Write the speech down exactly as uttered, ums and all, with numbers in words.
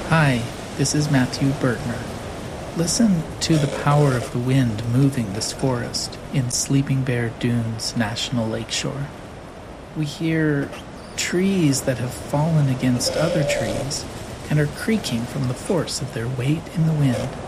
Hi, this is Matthew Bergner. Listen to the power of the wind moving this forest in Sleeping Bear Dunes National Lakeshore. We hear trees that have fallen against other trees and are creaking from the force of their weight in the wind.